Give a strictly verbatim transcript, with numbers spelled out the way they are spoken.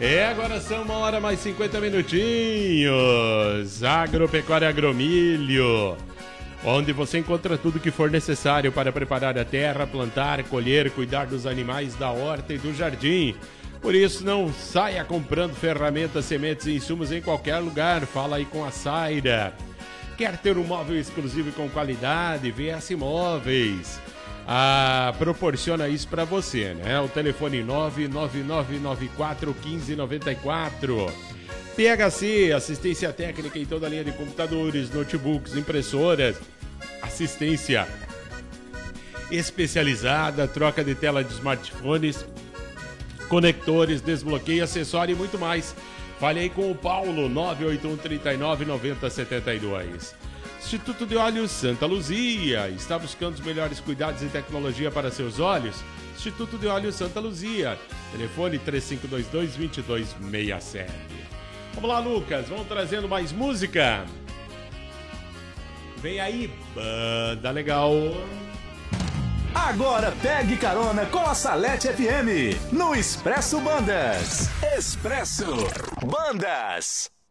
É, agora são uma hora mais cinquenta minutinhos. Agropecuária Agromilho, onde você encontra tudo que for necessário para preparar a terra, plantar, colher, cuidar dos animais da horta e do jardim. Por isso, não saia comprando ferramentas, sementes e insumos em qualquer lugar. Fala aí com a Saira. Quer ter um móvel exclusivo e com qualidade? V S Móveis. Ah, proporciona isso para você, né? O telefone nove nove nove nove quatro um cinco nove quatro. P H C, assistência técnica em toda a linha de computadores, notebooks, impressoras, assistência especializada, troca de tela de smartphones, conectores, desbloqueio, acessório e muito mais. Fale aí com o Paulo, nove oito um, três nove, nove zero sete dois. Instituto de Olhos Santa Luzia. Está buscando os melhores cuidados e tecnologia para seus olhos? Instituto de Olhos Santa Luzia. Telefone três cinco dois dois, dois dois seis sete. Vamos lá, Lucas. Vamos trazendo mais música. Vem aí, banda legal. Agora pegue carona com a Salete F M no Expresso Bandas. Expresso Bandas.